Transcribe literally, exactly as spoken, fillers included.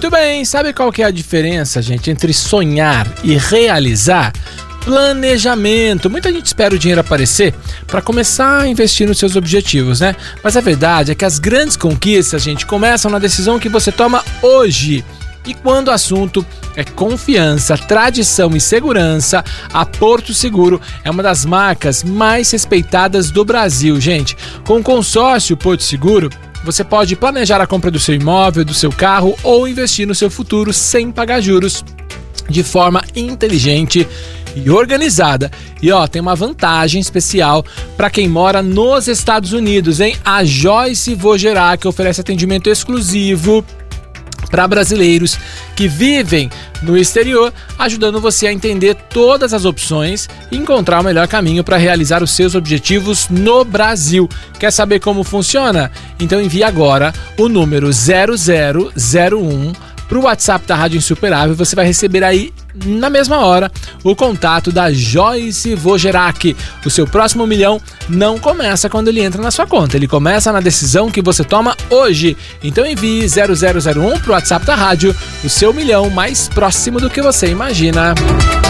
Muito bem, sabe qual que é a diferença, gente, entre sonhar e realizar? Planejamento. Muita gente espera o dinheiro aparecer para começar a investir nos seus objetivos, né? Mas a verdade é que as grandes conquistas, gente, começam na decisão que você toma hoje. E quando o assunto é confiança, tradição e segurança, a Porto Seguro é uma das marcas mais respeitadas do Brasil, gente. Com o consórcio Porto Seguro, você pode planejar a compra do seu imóvel, do seu carro ou investir no seu futuro sem pagar juros, de forma inteligente e organizada. E ó, tem uma vantagem especial para quem mora nos Estados Unidos, hein? A Joyce Vogerak oferece atendimento exclusivo para brasileiros que vivem no exterior, ajudando você a entender todas as opções e encontrar o melhor caminho para realizar os seus objetivos no Brasil. Quer saber como funciona? Então envie agora o número zero zero zero um para o WhatsApp da Rádio Insuperável. Você vai receber aí, na mesma hora, o contato da Joyce Vogerak. O seu próximo milhão não começa quando ele entra na sua conta, ele começa na decisão que você toma hoje. Então envie zero zero zero um para o WhatsApp da Rádio, o seu milhão mais próximo do que você imagina.